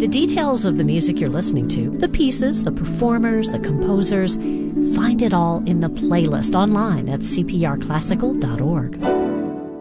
The details of the music you're listening to, the pieces, the performers, the composers, find it all in the playlist online at cprclassical.org.